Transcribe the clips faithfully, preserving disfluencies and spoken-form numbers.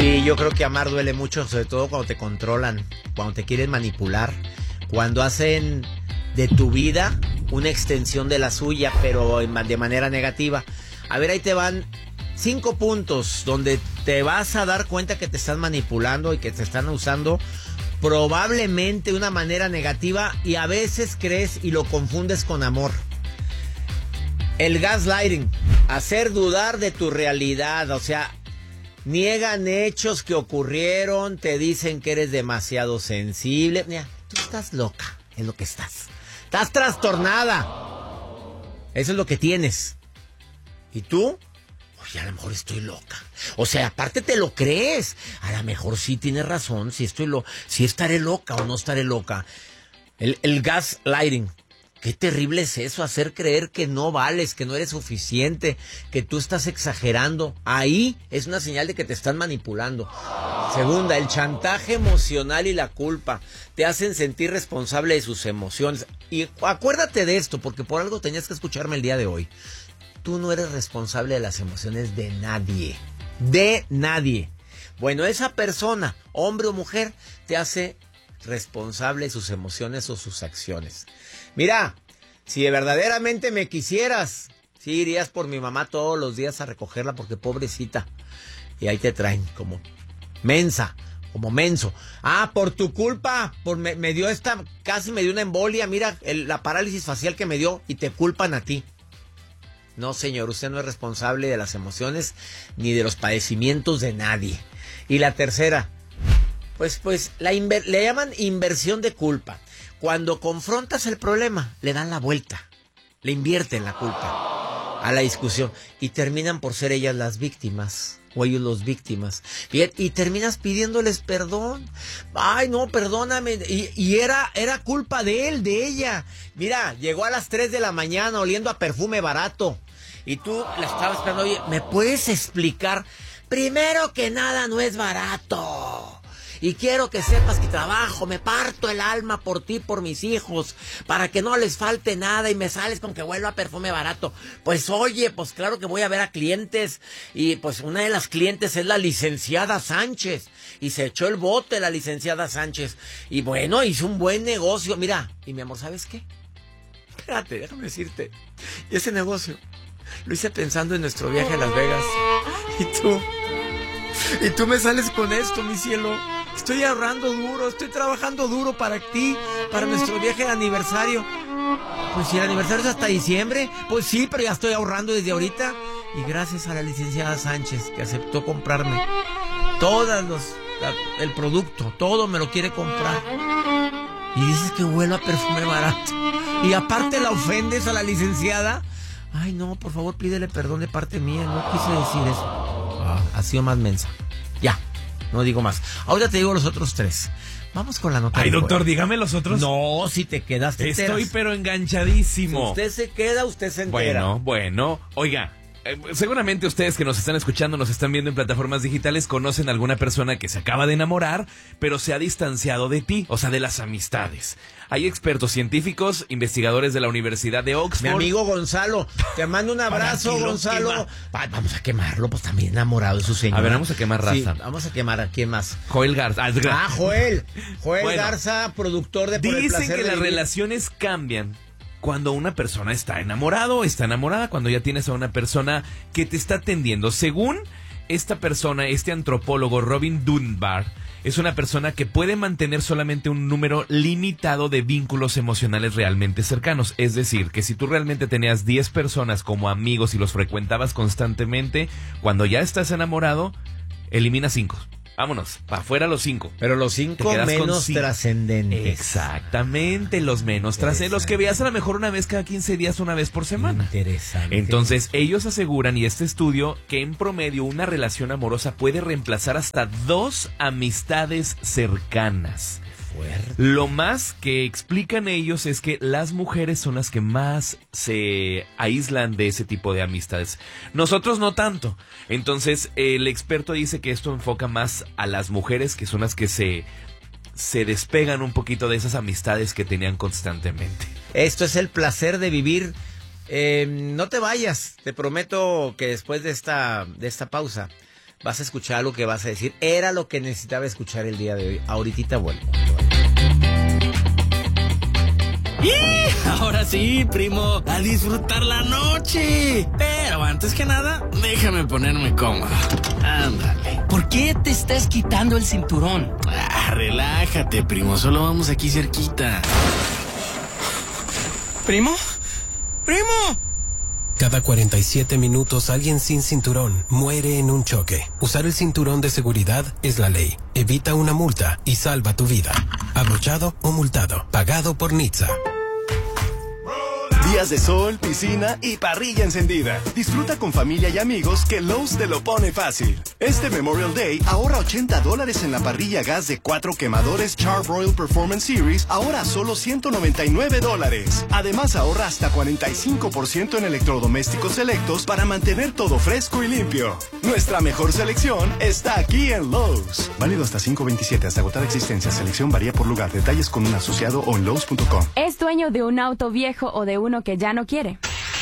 Sí, yo creo que amar duele mucho, sobre todo cuando te controlan, cuando te quieren manipular, cuando hacen de tu vida una extensión de la suya, pero de manera negativa. A ver, ahí te van cinco puntos donde te vas a dar cuenta que te están manipulando y que te están usando probablemente de una manera negativa, y a veces crees y lo confundes con amor. El gaslighting, hacer dudar de tu realidad, o sea, niegan hechos que ocurrieron, te dicen que eres demasiado sensible. Mira, tú estás loca, es lo que estás. Estás trastornada. Eso es lo que tienes. ¿Y tú? Oye, a lo mejor estoy loca. O sea, aparte te lo crees. A lo mejor sí tienes razón, si estoy lo, si estaré loca o no estaré loca. El, el gaslighting. Qué terrible es eso, hacer creer que no vales, que no eres suficiente, que tú estás exagerando. Ahí es una señal de que te están manipulando. Segunda, el chantaje emocional y la culpa. Te hacen sentir responsable de sus emociones. Y acuérdate de esto, porque por algo tenías que escucharme el día de hoy. Tú no eres responsable de las emociones de nadie. De nadie. Bueno, esa persona, hombre o mujer, te hace responsable de sus emociones o sus acciones. Mira, si verdaderamente me quisieras, sí irías por mi mamá todos los días a recogerla, porque pobrecita. Y ahí te traen como mensa, como menso. Ah, por tu culpa, por me, me dio esta, casi me dio una embolia, mira el, la parálisis facial que me dio, y te culpan a ti. No, señor, usted no es responsable de las emociones ni de los padecimientos de nadie. Y la tercera, pues, pues la inver- le llaman inversión de culpa. Cuando confrontas el problema, le dan la vuelta, le invierten la culpa a la discusión y terminan por ser ellas las víctimas o ellos los víctimas. Y, y terminas pidiéndoles perdón. Ay, no, perdóname. Y, y era, era culpa de él, de ella. Mira, llegó a las tres de la mañana oliendo a perfume barato. Y tú la estabas esperando. Oye, ¿me puedes explicar? Primero que nada, no es barato. Y quiero que sepas que trabajo, me parto el alma por ti, por mis hijos, para que no les falte nada, y me sales con que vuelva a perfume barato. Pues oye, pues claro que voy a ver a clientes, y pues una de las clientes es la licenciada Sánchez, y se echó el bote la licenciada Sánchez, y bueno, hizo un buen negocio. Mira, y mi amor, ¿sabes qué? Espérate, déjame decirte, y ese negocio lo hice pensando en nuestro viaje a Las Vegas, y tú, y tú me sales con esto, mi cielo. Estoy ahorrando duro, estoy trabajando duro para ti, para nuestro viaje de aniversario. Pues si el aniversario es hasta diciembre, pues sí, pero ya estoy ahorrando desde ahorita. Y gracias a la licenciada Sánchez, que aceptó comprarme todos los, la, el producto, todo me lo quiere comprar. Y dices que huelo a perfume barato. Y aparte la ofendes a la licenciada. Ay, no, por favor, pídele perdón de parte mía, no quise decir eso. Ah, ha sido más mensa. Ya. No digo más. Ahora te digo los otros tres. Vamos con la nota. Ay, doctor, fuera. Dígame los otros. No, si te quedas, te Estoy enteras. pero enganchadísimo. Si usted se queda, usted se entera. Bueno, bueno. Oiga, eh, seguramente ustedes que nos están escuchando, nos están viendo en plataformas digitales, conocen a alguna persona que se acaba de enamorar, pero se ha distanciado de ti, o sea, de las amistades. Hay expertos científicos, investigadores de la Universidad de Oxford. Mi amigo Gonzalo, te mando un abrazo, Gonzalo. Va, vamos a quemarlo, pues también enamorado de su señora. A ver, vamos a quemar raza. Sí, vamos a quemar a quién más. Joel Garza. Ah, Joel. Joel Bueno, Garza, productor de Por el Dicen placer que de las vivir. relaciones cambian cuando una persona está enamorado o está enamorada, cuando ya tienes a una persona que te está atendiendo. Según esta persona, este antropólogo Robin Dunbar, es una persona que puede mantener solamente un número limitado de vínculos emocionales realmente cercanos. Es decir, que si tú realmente tenías diez personas como amigos y los frecuentabas constantemente, cuando ya estás enamorado, elimina cinco. Vámonos, para afuera los cinco. Pero los cinco menos trascendentes. Exactamente, los menos trascendentes. Los que veas a lo mejor una vez cada quince días, una vez por semana. Interesante. Entonces, ellos aseguran, y este estudio, que en promedio una relación amorosa puede reemplazar hasta dos amistades cercanas. Fuerte. Lo más que explican ellos es que las mujeres son las que más se aíslan de ese tipo de amistades. Nosotros no tanto. Entonces, el experto dice que esto enfoca más a las mujeres, que son las que se, se despegan un poquito de esas amistades que tenían constantemente. Esto es el placer de vivir. Eh, no te vayas. Te prometo que después de esta, de esta pausa vas a escuchar algo que vas a decir, era lo que necesitaba escuchar el día de hoy. Ahorita vuelvo. ¡Y! Ahora sí, primo, a disfrutar la noche. Pero antes que nada, déjame ponerme cómodo. Ándale. ¿Por qué te estás quitando el cinturón? Ah, relájate, primo, solo vamos aquí cerquita. ¿Primo? ¡Primo! Cada cuarenta y siete minutos alguien sin cinturón muere en un choque. Usar el cinturón de seguridad es la ley. Evita una multa y salva tu vida. Abrochado o multado. Pagado por N H T S A. Días de sol, piscina y parrilla encendida. Disfruta con familia y amigos que Lowe's te lo pone fácil. Este Memorial Day ahorra ochenta dólares en la parrilla gas de cuatro quemadores Char-Broil Performance Series, ahora a solo ciento noventa y nueve dólares. Además ahorra hasta cuarenta y cinco por ciento en electrodomésticos selectos para mantener todo fresco y limpio. Nuestra mejor selección está aquí en Lowe's. Válido hasta cinco veintisiete, hasta agotar existencia. Selección varía por lugar. Detalles con un asociado o en lowes punto com. ¿Es dueño de un auto viejo o de uno que ya no quiere?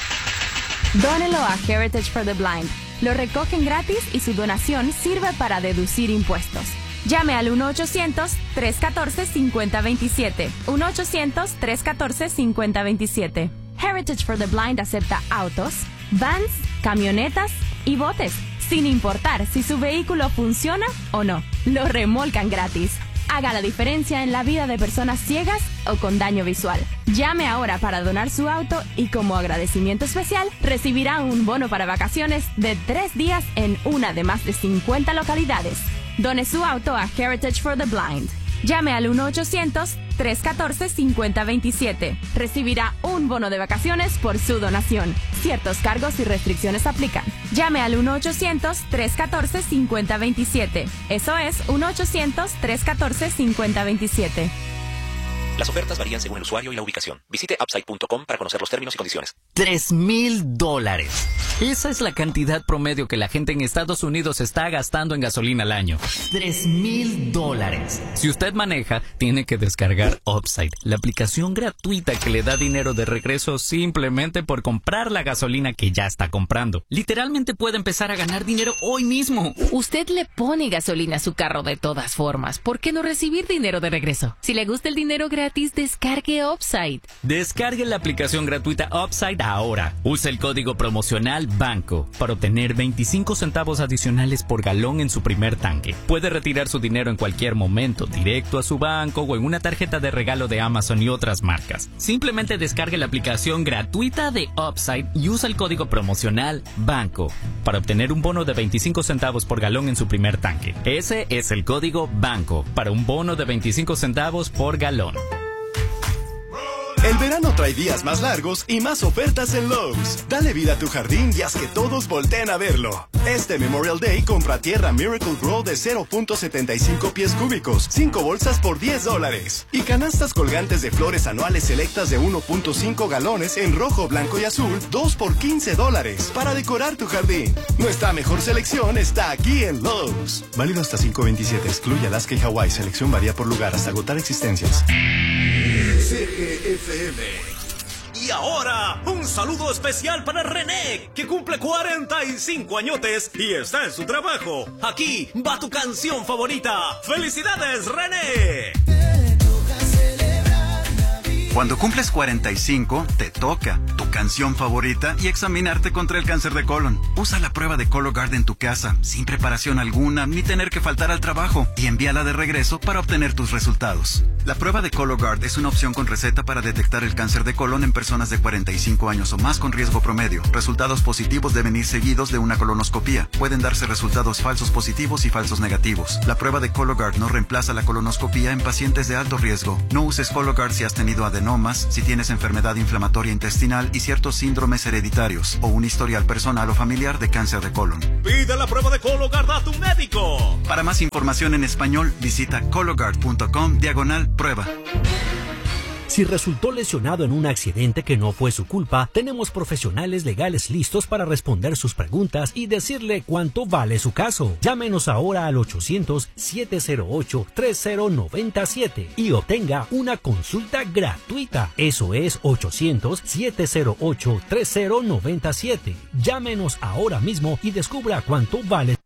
Dónelo a Heritage for the Blind. Lo recogen gratis y su donación sirve para deducir impuestos. Llame al uno ochocientos, tres catorce, cincuenta veintisiete. uno ochocientos, tres catorce, cincuenta veintisiete. Heritage for the Blind acepta autos, vans, camionetas y botes, sin importar si su vehículo funciona o no. Lo remolcan gratis. Haga la diferencia en la vida de personas ciegas o con daño visual. Llame ahora para donar su auto y como agradecimiento especial recibirá un bono para vacaciones de tres días en una de más de cincuenta localidades. Done su auto a Heritage for the Blind. Llame al uno ochocientos, tres catorce, cincuenta veintisiete. Recibirá un bono de vacaciones por su donación. Ciertos cargos y restricciones aplican. Llame al uno ochocientos, tres catorce, cincuenta veintisiete. Eso es uno ochocientos, tres catorce, cincuenta veintisiete. Las ofertas varían según el usuario y la ubicación. Visite upside punto com para conocer los términos y condiciones. Tres mil dólares. Esa es la cantidad promedio que la gente en Estados Unidos está gastando en gasolina al año. Tres mil dólares. Si usted maneja, tiene que descargar Upside, la aplicación gratuita que le da dinero de regreso simplemente por comprar la gasolina que ya está comprando. Literalmente puede empezar a ganar dinero hoy mismo. Usted le pone gasolina a su carro de todas formas. ¿Por qué no recibir dinero de regreso? Si le gusta el dinero gratis, descargue Upside. Descargue la aplicación gratuita Upside ahora. Use el código promocional BANCO para obtener veinticinco centavos adicionales por galón en su primer tanque. Puede retirar su dinero en cualquier momento, directo a su banco o en una tarjeta de regalo de Amazon y otras marcas. Simplemente descargue la aplicación gratuita de Upside y usa el código promocional BANCO para obtener un bono de veinticinco centavos por galón en su primer tanque. Ese es el código BANCO para un bono de veinticinco centavos por galón. El verano trae días más largos y más ofertas en Lowe's. Dale vida a tu jardín y haz que todos volteen a verlo. Este Memorial Day compra tierra Miracle Grow de cero punto setenta y cinco pies cúbicos, cinco bolsas por diez dólares. Y canastas colgantes de flores anuales selectas de uno punto cinco galones en rojo, blanco y azul, dos por quince dólares para decorar tu jardín. Nuestra mejor selección está aquí en Lowe's. Válido hasta cinco veintisiete, excluye Alaska y Hawái. Selección varía por lugar hasta agotar existencias. C G F M. Y ahora, un saludo especial para René, que cumple cuarenta y cinco añotes y está en su trabajo. Aquí va tu canción favorita. ¡Felicidades, René! Cuando cumples cuarenta y cinco, te toca tu canción favorita y examinarte contra el cáncer de colon. Usa la prueba de Cologuard en tu casa, sin preparación alguna, ni tener que faltar al trabajo, y envíala de regreso para obtener tus resultados. La prueba de Cologuard es una opción con receta para detectar el cáncer de colon en personas de cuarenta y cinco años o más con riesgo promedio. Resultados positivos deben ir seguidos de una colonoscopía. Pueden darse resultados falsos positivos y falsos negativos. La prueba de Cologuard no reemplaza la colonoscopía en pacientes de alto riesgo. No uses Cologuard si has tenido adenomas, si tienes enfermedad inflamatoria intestinal y ciertos síndromes hereditarios o un historial personal o familiar de cáncer de colon. Pide la prueba de Cologuard a tu médico. Para más información en español, visita cologuard punto com diagonal prueba. Si resultó lesionado en un accidente que no fue su culpa, tenemos profesionales legales listos para responder sus preguntas y decirle cuánto vale su caso. Llámenos ahora al ochocientos, siete cero ocho, tres cero nueve siete y obtenga una consulta gratuita. Eso es ochocientos, siete cero ocho, tres cero nueve siete. Llámenos ahora mismo y descubra cuánto vale.